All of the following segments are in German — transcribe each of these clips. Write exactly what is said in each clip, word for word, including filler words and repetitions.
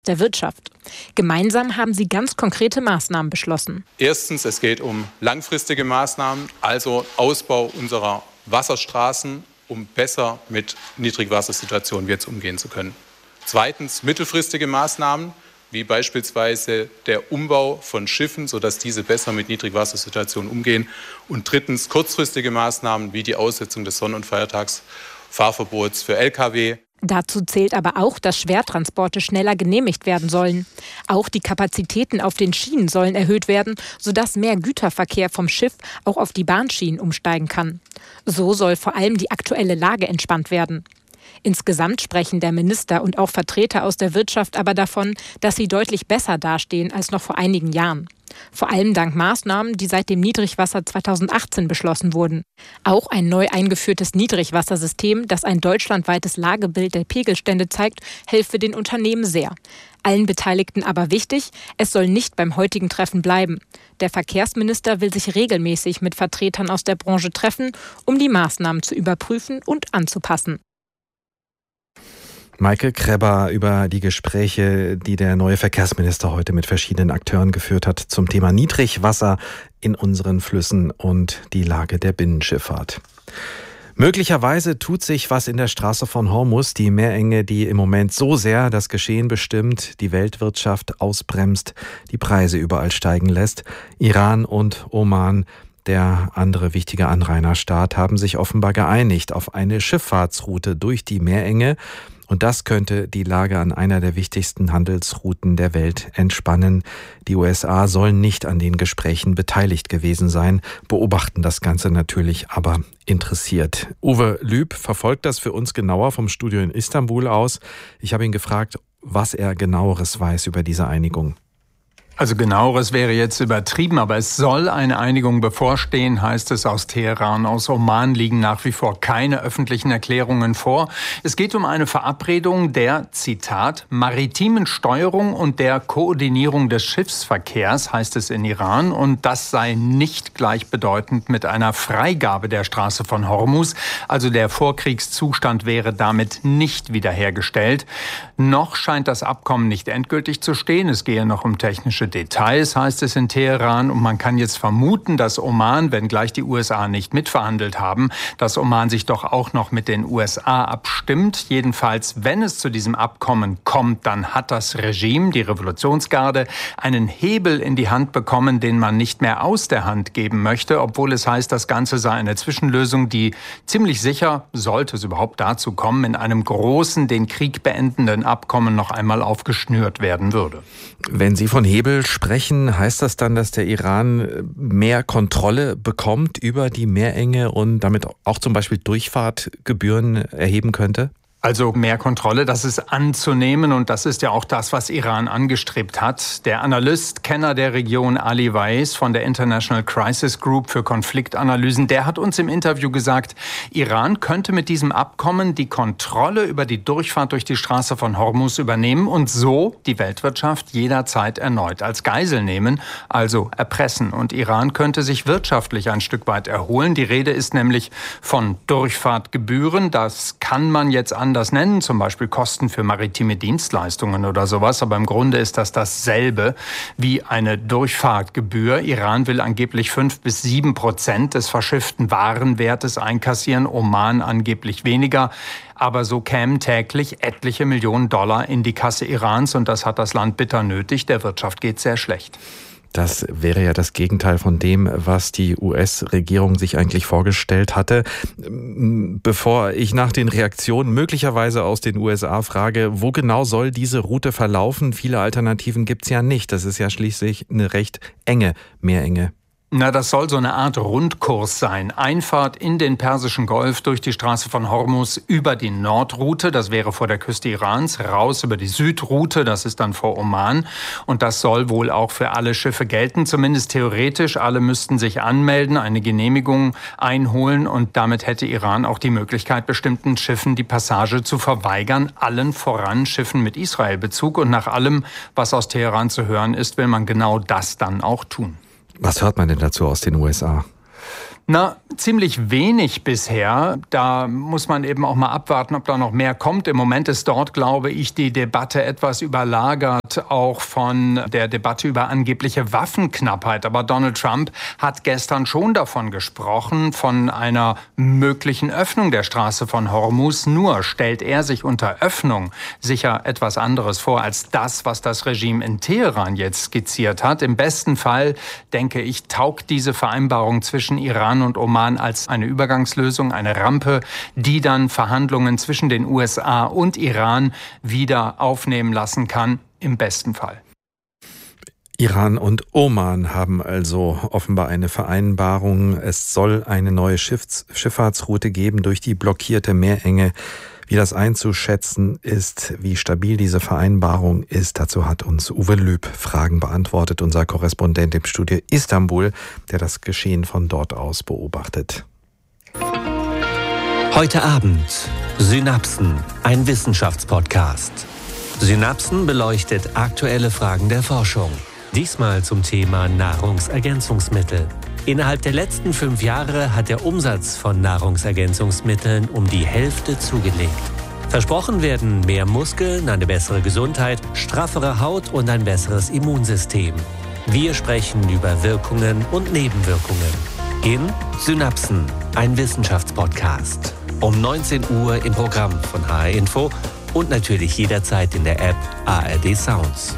der Wirtschaft. Gemeinsam haben sie ganz konkrete Maßnahmen beschlossen. Erstens, es geht um langfristige Maßnahmen, also Ausbau unserer Wasserstraßen, um besser mit Niedrigwassersituationen jetzt umgehen zu können. Zweitens, mittelfristige Maßnahmen, wie beispielsweise der Umbau von Schiffen, sodass diese besser mit Niedrigwassersituationen umgehen. Und drittens, kurzfristige Maßnahmen, wie die Aussetzung des Sonn- und Feiertagsfahrverbots für L K W. Dazu zählt aber auch, dass Schwertransporte schneller genehmigt werden sollen. Auch die Kapazitäten auf den Schienen sollen erhöht werden, sodass mehr Güterverkehr vom Schiff auch auf die Bahnschienen umsteigen kann. So soll vor allem die aktuelle Lage entspannt werden. Insgesamt sprechen der Minister und auch Vertreter aus der Wirtschaft aber davon, dass sie deutlich besser dastehen als noch vor einigen Jahren. Vor allem dank Maßnahmen, die seit dem Niedrigwasser zweitausendachtzehn beschlossen wurden. Auch ein neu eingeführtes Niedrigwassersystem, das ein deutschlandweites Lagebild der Pegelstände zeigt, helfe den Unternehmen sehr. Allen Beteiligten aber wichtig, es soll nicht beim heutigen Treffen bleiben. Der Verkehrsminister will sich regelmäßig mit Vertretern aus der Branche treffen, um die Maßnahmen zu überprüfen und anzupassen. Maike Krebber über die Gespräche, die der neue Verkehrsminister heute mit verschiedenen Akteuren geführt hat zum Thema Niedrigwasser in unseren Flüssen und die Lage der Binnenschifffahrt. Möglicherweise tut sich was in der Straße von Hormuz, die Meerenge, die im Moment so sehr das Geschehen bestimmt, die Weltwirtschaft ausbremst, die Preise überall steigen lässt. Iran und Oman, der andere wichtige Anrainerstaat, haben sich offenbar geeinigt auf eine Schifffahrtsroute durch die Meerenge. Und das könnte die Lage an einer der wichtigsten Handelsrouten der Welt entspannen. Die U S A sollen nicht an den Gesprächen beteiligt gewesen sein, beobachten das Ganze natürlich aber interessiert. Uwe Lüb verfolgt das für uns genauer vom Studio in Istanbul aus. Ich habe ihn gefragt, was er genaueres weiß über diese Einigung. Also genaueres wäre jetzt übertrieben, aber es soll eine Einigung bevorstehen, heißt es aus Teheran. Aus Oman liegen nach wie vor keine öffentlichen Erklärungen vor. Es geht um eine Verabredung der, Zitat, maritimen Steuerung und der Koordinierung des Schiffsverkehrs, heißt es in Iran. Und das sei nicht gleichbedeutend mit einer Freigabe der Straße von Hormuz. Also der Vorkriegszustand wäre damit nicht wiederhergestellt. Noch scheint das Abkommen nicht endgültig zu stehen. Es gehe noch um technische Details, heißt es in Teheran. Und man kann jetzt vermuten, dass Oman, wenngleich die U S A nicht mitverhandelt haben, dass Oman sich doch auch noch mit den U S A abstimmt. Jedenfalls, wenn es zu diesem Abkommen kommt, dann hat das Regime, die Revolutionsgarde, einen Hebel in die Hand bekommen, den man nicht mehr aus der Hand geben möchte, obwohl es heißt, das Ganze sei eine Zwischenlösung, die ziemlich sicher, sollte es überhaupt dazu kommen, in einem großen, den Krieg beendenden Abkommen noch einmal aufgeschnürt werden würde. Wenn Sie von Hebel sprechen, heißt das dann, dass der Iran mehr Kontrolle bekommt über die Meerenge und damit auch zum Beispiel Durchfahrtgebühren erheben könnte? Also mehr Kontrolle, das ist anzunehmen und das ist ja auch das, was Iran angestrebt hat. Der Analyst, Kenner der Region Ali Weiss von der International Crisis Group für Konfliktanalysen, der hat uns im Interview gesagt, Iran könnte mit diesem Abkommen die Kontrolle über die Durchfahrt durch die Straße von Hormuz übernehmen und so die Weltwirtschaft jederzeit erneut als Geisel nehmen, also erpressen. Und Iran könnte sich wirtschaftlich ein Stück weit erholen. Die Rede ist nämlich von Durchfahrtgebühren. Das kann man jetzt an das nennen, zum Beispiel Kosten für maritime Dienstleistungen oder sowas. Aber im Grunde ist das dasselbe wie eine Durchfahrtgebühr. Iran will angeblich fünf bis sieben Prozent des verschifften Warenwertes einkassieren, Oman angeblich weniger. Aber so kämen täglich etliche Millionen Dollar in die Kasse Irans und das hat das Land bitter nötig. Der Wirtschaft geht sehr schlecht. Das wäre ja das Gegenteil von dem, was die U S-Regierung sich eigentlich vorgestellt hatte. Bevor ich nach den Reaktionen möglicherweise aus den U S A frage, wo genau soll diese Route verlaufen? Viele Alternativen gibt es ja nicht. Das ist ja schließlich eine recht enge Meerenge. Na, das soll so eine Art Rundkurs sein. Einfahrt in den Persischen Golf durch die Straße von Hormuz über die Nordroute, das wäre vor der Küste Irans, raus über die Südroute, das ist dann vor Oman. Und das soll wohl auch für alle Schiffe gelten, zumindest theoretisch. Alle müssten sich anmelden, eine Genehmigung einholen und damit hätte Iran auch die Möglichkeit, bestimmten Schiffen die Passage zu verweigern, allen voran Schiffen mit Israel-Bezug. Und nach allem, was aus Teheran zu hören ist, will man genau das dann auch tun. Was hört man denn dazu aus den U S A? Na, ziemlich wenig bisher. Da muss man eben auch mal abwarten, ob da noch mehr kommt. Im Moment ist dort, glaube ich, die Debatte etwas überlagert, auch von der Debatte über angebliche Waffenknappheit. Aber Donald Trump hat gestern schon davon gesprochen, von einer möglichen Öffnung der Straße von Hormuz. Nur stellt er sich unter Öffnung sicher etwas anderes vor als das, was das Regime in Teheran jetzt skizziert hat. Im besten Fall, denke ich, taugt diese Vereinbarung zwischen Iran und Oman als eine Übergangslösung, eine Rampe, die dann Verhandlungen zwischen den U S A und Iran wieder aufnehmen lassen kann, im besten Fall. Iran und Oman haben also offenbar eine Vereinbarung. Es soll eine neue Schiffs- Schifffahrtsroute geben durch die blockierte Meerenge. Wie das einzuschätzen ist, wie stabil diese Vereinbarung ist, dazu hat uns Uwe Lüb Fragen beantwortet, unser Korrespondent im Studio Istanbul, der das Geschehen von dort aus beobachtet. Heute Abend Synapsen, ein Wissenschaftspodcast. Synapsen beleuchtet aktuelle Fragen der Forschung. Diesmal zum Thema Nahrungsergänzungsmittel. Innerhalb der letzten fünf Jahre hat der Umsatz von Nahrungsergänzungsmitteln um die Hälfte zugelegt. Versprochen werden mehr Muskeln, eine bessere Gesundheit, straffere Haut und ein besseres Immunsystem. Wir sprechen über Wirkungen und Nebenwirkungen. In Synapsen, ein Wissenschaftspodcast. Um neunzehn Uhr im Programm von H R Info und natürlich jederzeit in der App A R D Sounds.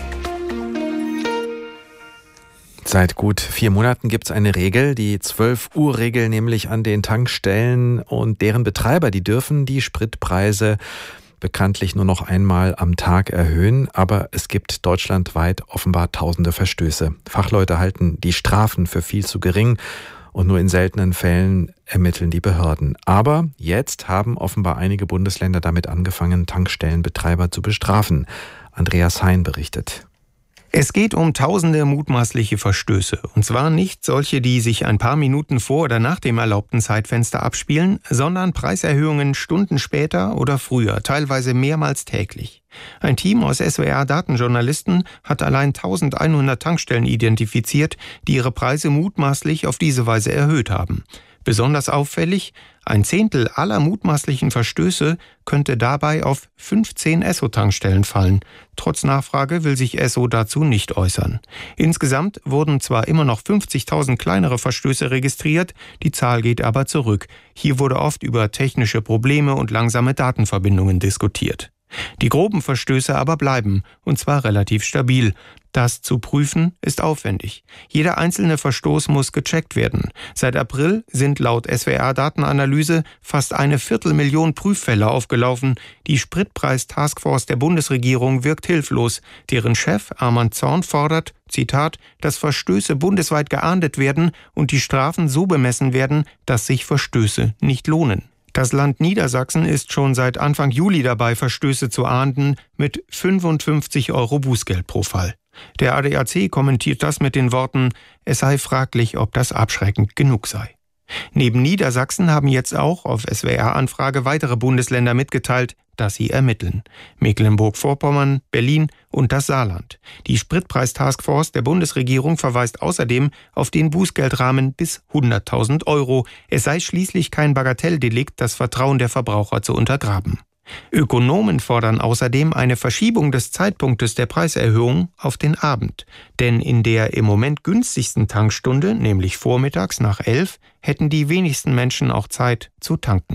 Seit gut vier Monaten gibt es eine Regel, die zwölf Uhr Regel, nämlich an den Tankstellen, und deren Betreiber, die dürfen die Spritpreise bekanntlich nur noch einmal am Tag erhöhen, aber es gibt deutschlandweit offenbar tausende Verstöße. Fachleute halten die Strafen für viel zu gering und nur in seltenen Fällen ermitteln die Behörden. Aber jetzt haben offenbar einige Bundesländer damit angefangen, Tankstellenbetreiber zu bestrafen. Andreas Hein berichtet. Es geht um tausende mutmaßliche Verstöße. Und zwar nicht solche, die sich ein paar Minuten vor oder nach dem erlaubten Zeitfenster abspielen, sondern Preiserhöhungen Stunden später oder früher, teilweise mehrmals täglich. Ein Team aus S W R-Datenjournalisten hat allein eintausendeinhundert Tankstellen identifiziert, die ihre Preise mutmaßlich auf diese Weise erhöht haben. Besonders auffällig, ein Zehntel aller mutmaßlichen Verstöße könnte dabei auf fünfzehn Esso-Tankstellen fallen. Trotz Nachfrage will sich Esso dazu nicht äußern. Insgesamt wurden zwar immer noch fünfzigtausend kleinere Verstöße registriert, die Zahl geht aber zurück. Hier wurde oft über technische Probleme und langsame Datenverbindungen diskutiert. Die groben Verstöße aber bleiben, und zwar relativ stabil. Das zu prüfen ist aufwendig. Jeder einzelne Verstoß muss gecheckt werden. Seit April sind laut S W R-Datenanalyse fast eine Viertelmillion Prüffälle aufgelaufen. Die Spritpreis-Taskforce der Bundesregierung wirkt hilflos. Deren Chef Arman Zorn fordert, Zitat, dass Verstöße bundesweit geahndet werden und die Strafen so bemessen werden, dass sich Verstöße nicht lohnen. Das Land Niedersachsen ist schon seit Anfang Juli dabei, Verstöße zu ahnden, mit fünfundfünfzig Euro Bußgeld pro Fall. Der A D A C kommentiert das mit den Worten, es sei fraglich, ob das abschreckend genug sei. Neben Niedersachsen haben jetzt auch auf S W R-Anfrage weitere Bundesländer mitgeteilt, dass sie ermitteln. Mecklenburg-Vorpommern, Berlin und das Saarland. Die Spritpreis-Taskforce der Bundesregierung verweist außerdem auf den Bußgeldrahmen bis hunderttausend Euro. Es sei schließlich kein Bagatelldelikt, das Vertrauen der Verbraucher zu untergraben. Ökonomen fordern außerdem eine Verschiebung des Zeitpunktes der Preiserhöhung auf den Abend. Denn in der im Moment günstigsten Tankstunde, nämlich vormittags nach elf, hätten die wenigsten Menschen auch Zeit zu tanken.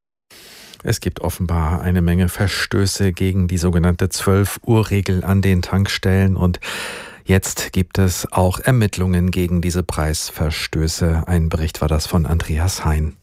Es gibt offenbar eine Menge Verstöße gegen die sogenannte zwölf Uhr Regel an den Tankstellen, und jetzt gibt es auch Ermittlungen gegen diese Preisverstöße. Ein Bericht war das von Andreas Hein.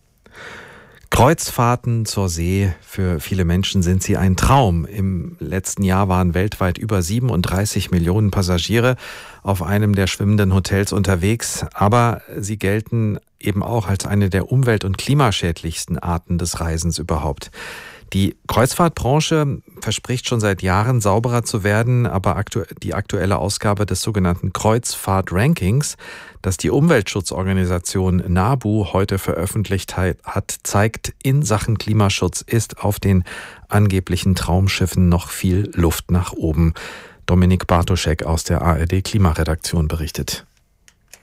Kreuzfahrten zur See, für viele Menschen sind sie ein Traum. Im letzten Jahr waren weltweit über siebenunddreißig Millionen Passagiere auf einem der schwimmenden Hotels unterwegs, aber sie gelten eben auch als eine der umwelt- und klimaschädlichsten Arten des Reisens überhaupt. Die Kreuzfahrtbranche verspricht schon seit Jahren, sauberer zu werden, aber aktu- die aktuelle Ausgabe des sogenannten Kreuzfahrt-Rankings, das die Umweltschutzorganisation NABU heute veröffentlicht hat, zeigt, in Sachen Klimaschutz ist auf den angeblichen Traumschiffen noch viel Luft nach oben. Dominik Bartoschek aus der A R D Klimaredaktion berichtet.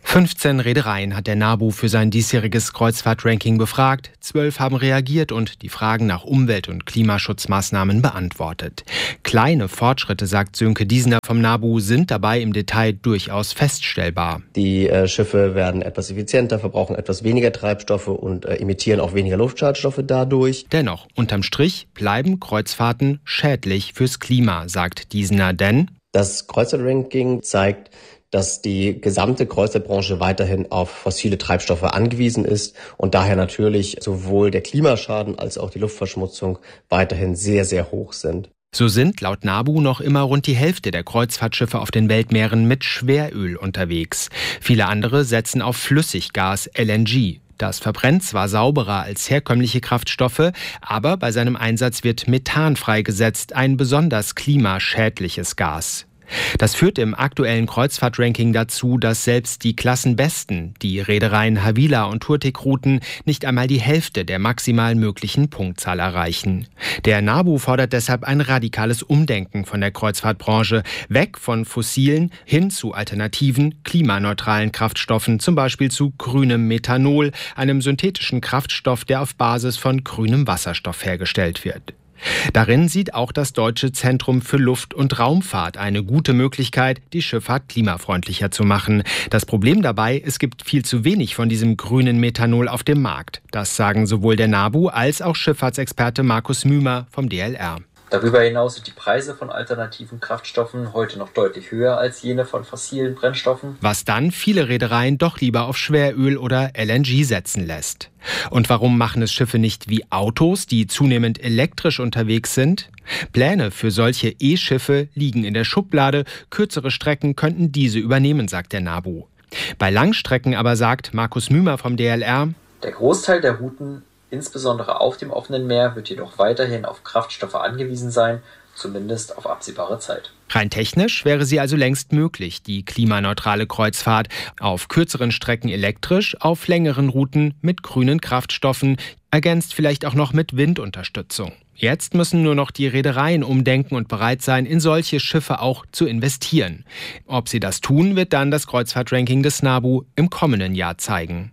fünfzehn Reedereien hat der NABU für sein diesjähriges Kreuzfahrt-Ranking befragt. Zwölf haben reagiert und die Fragen nach Umwelt- und Klimaschutzmaßnahmen beantwortet. Kleine Fortschritte, sagt Sönke Diesener vom NABU, sind dabei im Detail durchaus feststellbar. Die äh, Schiffe werden etwas effizienter, verbrauchen etwas weniger Treibstoffe und äh, emittieren auch weniger Luftschadstoffe dadurch. Dennoch, unterm Strich bleiben Kreuzfahrten schädlich fürs Klima, sagt Diesener, denn das Kreuzfahrt-Ranking zeigt, dass die gesamte Kreuzfahrtbranche weiterhin auf fossile Treibstoffe angewiesen ist und daher natürlich sowohl der Klimaschaden als auch die Luftverschmutzung weiterhin sehr, sehr hoch sind. So sind laut NABU noch immer rund die Hälfte der Kreuzfahrtschiffe auf den Weltmeeren mit Schweröl unterwegs. Viele andere setzen auf Flüssiggas L N G. Das verbrennt zwar sauberer als herkömmliche Kraftstoffe, aber bei seinem Einsatz wird Methan freigesetzt, ein besonders klimaschädliches Gas. Das führt im aktuellen Kreuzfahrt-Ranking dazu, dass selbst die Klassenbesten, die Reedereien Havila und Turtic-Routen, nicht einmal die Hälfte der maximal möglichen Punktzahl erreichen. Der NABU fordert deshalb ein radikales Umdenken von der Kreuzfahrtbranche, weg von fossilen hin zu alternativen, klimaneutralen Kraftstoffen, zum Beispiel zu grünem Methanol, einem synthetischen Kraftstoff, der auf Basis von grünem Wasserstoff hergestellt wird. Darin sieht auch das Deutsche Zentrum für Luft- und Raumfahrt eine gute Möglichkeit, die Schifffahrt klimafreundlicher zu machen. Das Problem dabei, es gibt viel zu wenig von diesem grünen Methanol auf dem Markt. Das sagen sowohl der NABU als auch Schifffahrtsexperte Markus Mümer vom D L R. Darüber hinaus sind die Preise von alternativen Kraftstoffen heute noch deutlich höher als jene von fossilen Brennstoffen. Was dann viele Reedereien doch lieber auf Schweröl oder L N G setzen lässt. Und warum machen es Schiffe nicht wie Autos, die zunehmend elektrisch unterwegs sind? Pläne für solche E-Schiffe liegen in der Schublade. Kürzere Strecken könnten diese übernehmen, sagt der NABU. Bei Langstrecken aber sagt Markus Mümer vom D L R: Der Großteil der Routen, insbesondere auf dem offenen Meer, wird jedoch weiterhin auf Kraftstoffe angewiesen sein, zumindest auf absehbare Zeit. Rein technisch wäre sie also längst möglich, die klimaneutrale Kreuzfahrt. Auf kürzeren Strecken elektrisch, auf längeren Routen mit grünen Kraftstoffen, ergänzt vielleicht auch noch mit Windunterstützung. Jetzt müssen nur noch die Reedereien umdenken und bereit sein, in solche Schiffe auch zu investieren. Ob sie das tun, wird dann das Kreuzfahrt-Ranking des NABU im kommenden Jahr zeigen.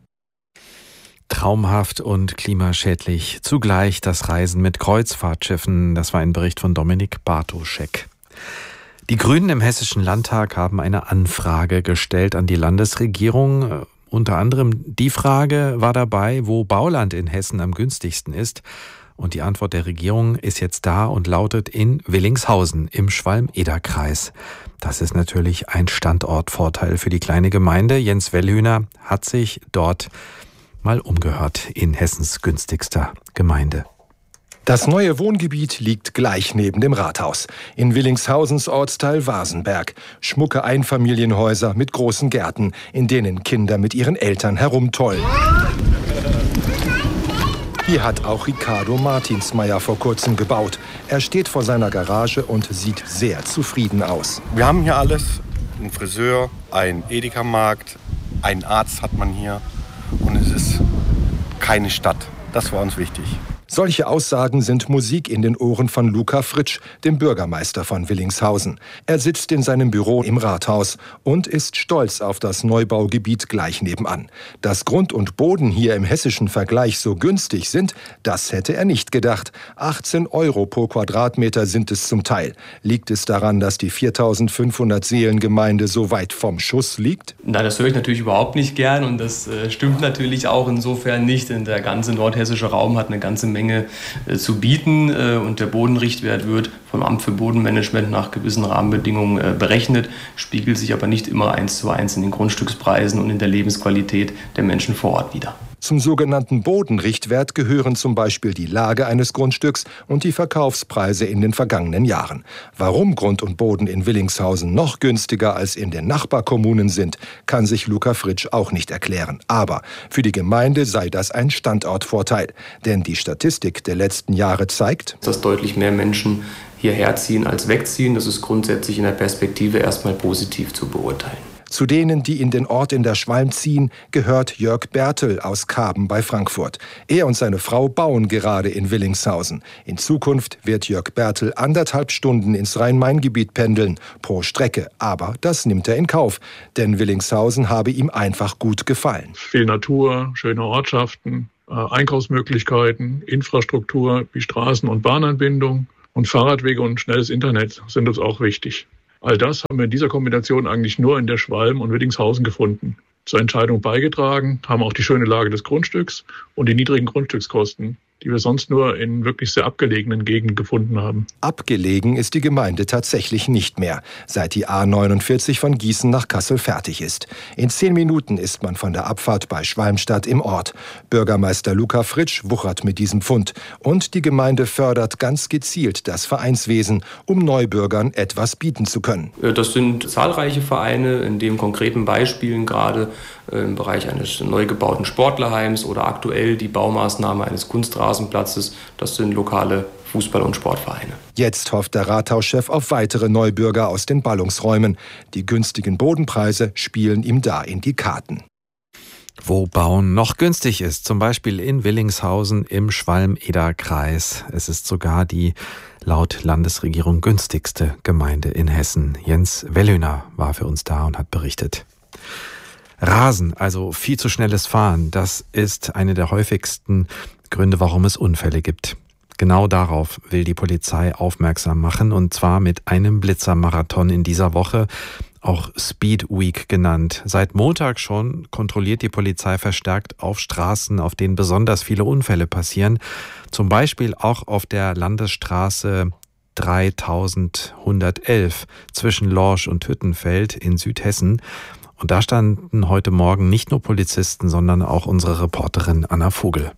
Traumhaft und klimaschädlich zugleich das Reisen mit Kreuzfahrtschiffen. Das war ein Bericht von Dominik Bartoschek. Die Grünen im Hessischen Landtag haben eine Anfrage gestellt an die Landesregierung. Unter anderem die Frage war dabei, wo Bauland in Hessen am günstigsten ist. Und die Antwort der Regierung ist jetzt da und lautet in Willingshausen im Schwalm-Eder-Kreis. Das ist natürlich ein Standortvorteil für die kleine Gemeinde. Jens Wellhühner hat sich dort mal umgehört in Hessens günstigster Gemeinde. Das neue Wohngebiet liegt gleich neben dem Rathaus. In Willingshausens Ortsteil Wasenberg. Schmucke Einfamilienhäuser mit großen Gärten, in denen Kinder mit ihren Eltern herumtollen. Hier hat auch Ricardo Martinsmeier vor kurzem gebaut. Er steht vor seiner Garage und sieht sehr zufrieden aus. Wir haben hier alles. Ein Friseur, ein Edeka-Markt, einen Arzt hat man hier. Und es ist keine Stadt. Das war uns wichtig. Solche Aussagen sind Musik in den Ohren von Luca Fritsch, dem Bürgermeister von Willingshausen. Er sitzt in seinem Büro im Rathaus und ist stolz auf das Neubaugebiet gleich nebenan. Dass Grund und Boden hier im hessischen Vergleich so günstig sind, das hätte er nicht gedacht. achtzehn Euro pro Quadratmeter sind es zum Teil. Liegt es daran, dass die viertausendfünfhundert Seelengemeinde so weit vom Schuss liegt? Na, das höre ich natürlich überhaupt nicht gern und das äh, stimmt natürlich auch insofern nicht, denn der ganze nordhessische Raum hat eine ganze Menge Menge äh, zu bieten äh, und der Bodenrichtwert wird vom Amt für Bodenmanagement nach gewissen Rahmenbedingungen äh, berechnet, spiegelt sich aber nicht immer eins zu eins in den Grundstückspreisen und in der Lebensqualität der Menschen vor Ort wider. Zum sogenannten Bodenrichtwert gehören zum Beispiel die Lage eines Grundstücks und die Verkaufspreise in den vergangenen Jahren. Warum Grund und Boden in Willingshausen noch günstiger als in den Nachbarkommunen sind, kann sich Luca Fritsch auch nicht erklären. Aber für die Gemeinde sei das ein Standortvorteil. Denn die Statistik der letzten Jahre zeigt, dass deutlich mehr Menschen hierher ziehen als wegziehen. Das ist grundsätzlich in der Perspektive erstmal positiv zu beurteilen. Zu denen, die in den Ort in der Schwalm ziehen, gehört Jörg Bertel aus Kaben bei Frankfurt. Er und seine Frau bauen gerade in Willingshausen. In Zukunft wird Jörg Bertel anderthalb Stunden ins Rhein-Main-Gebiet pendeln, pro Strecke. Aber das nimmt er in Kauf, denn Willingshausen habe ihm einfach gut gefallen. Viel Natur, schöne Ortschaften, Einkaufsmöglichkeiten, Infrastruktur wie Straßen- und Bahnanbindung und Fahrradwege und schnelles Internet sind uns auch wichtig. All das haben wir in dieser Kombination eigentlich nur in der Schwalm und Willingshausen gefunden. Zur Entscheidung beigetragen haben auch die schöne Lage des Grundstücks und die niedrigen Grundstückskosten, die wir sonst nur in wirklich sehr abgelegenen Gegenden gefunden haben. Abgelegen ist die Gemeinde tatsächlich nicht mehr, seit die A neunundvierzig von Gießen nach Kassel fertig ist. In zehn Minuten ist man von der Abfahrt bei Schwalmstadt im Ort. Bürgermeister Luca Fritsch wuchert mit diesem Pfund. Und die Gemeinde fördert ganz gezielt das Vereinswesen, um Neubürgern etwas bieten zu können. Das sind zahlreiche Vereine, in dem konkreten Beispielen gerade im Bereich eines neu gebauten Sportlerheims oder aktuell die Baumaßnahme eines Kunstrasenplatzes. Das sind lokale Fußball- und Sportvereine. Jetzt hofft der Rathauschef auf weitere Neubürger aus den Ballungsräumen. Die günstigen Bodenpreise spielen ihm da in die Karten. Wo Bauen noch günstig ist, zum Beispiel in Willingshausen im Schwalm-Eder-Kreis. Es ist sogar die laut Landesregierung günstigste Gemeinde in Hessen. Jens Wellhöhner war für uns da und hat berichtet. Rasen, also viel zu schnelles Fahren, das ist eine der häufigsten Gründe, warum es Unfälle gibt. Genau darauf will die Polizei aufmerksam machen, und zwar mit einem Blitzermarathon in dieser Woche, auch Speed Week genannt. Seit Montag schon kontrolliert die Polizei verstärkt auf Straßen, auf denen besonders viele Unfälle passieren. Zum Beispiel auch auf der Landesstraße dreitausendeinhundertelf zwischen Lorsch und Hüttenfeld in Südhessen. Und da standen heute Morgen nicht nur Polizisten, sondern auch unsere Reporterin Anna Vogel.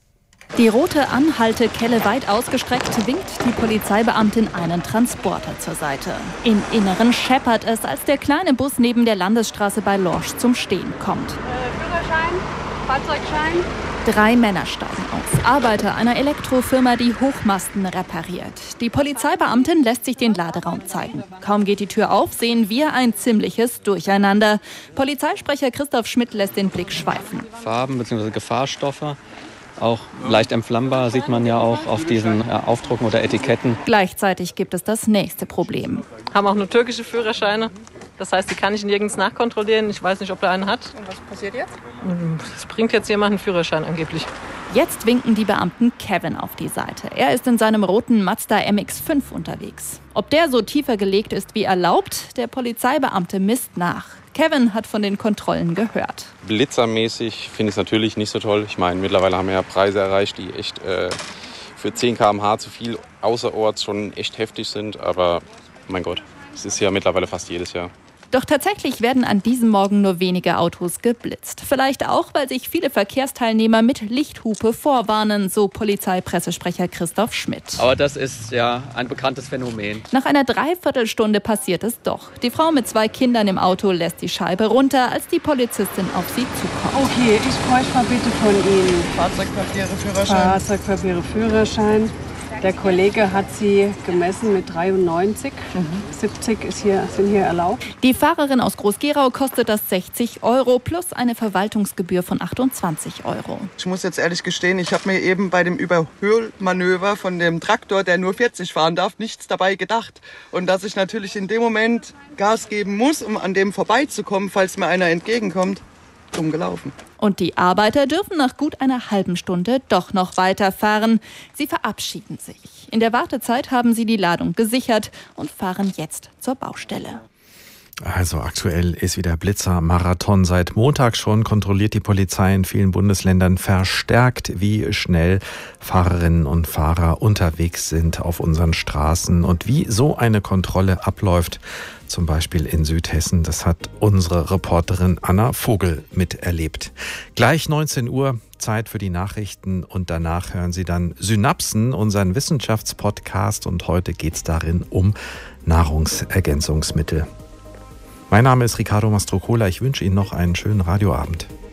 Die rote Anhaltekelle weit ausgestreckt winkt die Polizeibeamtin einen Transporter zur Seite. Im Inneren scheppert es, als der kleine Bus neben der Landesstraße bei Lorsch zum Stehen kommt. Äh, Führerschein, Fahrzeugschein. Drei Männer steigen aus, Arbeiter einer Elektrofirma, die Hochmasten repariert. Die Polizeibeamtin lässt sich den Laderaum zeigen. Kaum geht die Tür auf, sehen wir ein ziemliches Durcheinander. Polizeisprecher Christoph Schmidt lässt den Blick schweifen. Farben bzw. Gefahrstoffe, auch leicht entflammbar, sieht man ja auch auf diesen ja, Aufdrucken oder Etiketten. Gleichzeitig gibt es das nächste Problem. Haben auch nur türkische Führerscheine. Das heißt, die kann ich nirgends nachkontrollieren. Ich weiß nicht, ob er einen hat. Und was passiert jetzt? Es bringt jetzt jemand einen Führerschein angeblich. Jetzt winken die Beamten Kevin auf die Seite. Er ist in seinem roten Mazda M X fünf unterwegs. Ob der so tiefer gelegt ist wie erlaubt, der Polizeibeamte misst nach. Kevin hat von den Kontrollen gehört. Blitzermäßig finde ich es natürlich nicht so toll. Ich meine, mittlerweile haben wir ja Preise erreicht, die echt äh, für zehn Kilometer pro Stunde zu viel außerorts schon echt heftig sind. Aber mein Gott, es ist ja mittlerweile fast jedes Jahr. Doch tatsächlich werden an diesem Morgen nur wenige Autos geblitzt. Vielleicht auch, weil sich viele Verkehrsteilnehmer mit Lichthupe vorwarnen, so Polizeipressesprecher Christoph Schmidt. Aber das ist ja ein bekanntes Phänomen. Nach einer Dreiviertelstunde passiert es doch. Die Frau mit zwei Kindern im Auto lässt die Scheibe runter, als die Polizistin auf sie zukommt. Okay, ich bräuchte mal bitte von Ihnen Fahrzeugpapiere, Führerschein. Fahrzeugpapiere, Führerschein. Der Kollege hat sie gemessen mit dreiundneunzig. Mhm. siebzig ist hier, sind hier erlaubt. Die Fahrerin aus Groß-Gerau kostet das sechzig Euro plus eine Verwaltungsgebühr von achtundzwanzig Euro. Ich muss jetzt ehrlich gestehen, ich habe mir eben bei dem Überholmanöver von dem Traktor, der nur vierzig fahren darf, nichts dabei gedacht. Und dass ich natürlich in dem Moment Gas geben muss, um an dem vorbeizukommen, falls mir einer entgegenkommt. Dumm gelaufen. Und die Arbeiter dürfen nach gut einer halben Stunde doch noch weiterfahren. Sie verabschieden sich. In der Wartezeit haben sie die Ladung gesichert und fahren jetzt zur Baustelle. Also aktuell ist wieder Blitzermarathon. Seit Montag schon kontrolliert die Polizei in vielen Bundesländern verstärkt, wie schnell Fahrerinnen und Fahrer unterwegs sind auf unseren Straßen. Und wie so eine Kontrolle abläuft, zum Beispiel in Südhessen, das hat unsere Reporterin Anna Vogel miterlebt. Gleich neunzehn Uhr, Zeit für die Nachrichten, und danach hören Sie dann Synapsen, unseren Wissenschaftspodcast, und heute geht es darin um Nahrungsergänzungsmittel. Mein Name ist Ricardo Mastrocola. Ich wünsche Ihnen noch einen schönen Radioabend.